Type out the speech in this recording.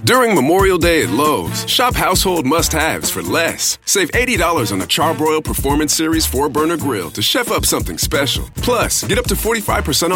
During Memorial Day at Lowe's, shop household must-haves for less. Save $80 on the Charbroil Performance Series 4-burner grill to chef up something special. Plus, get up to 45% off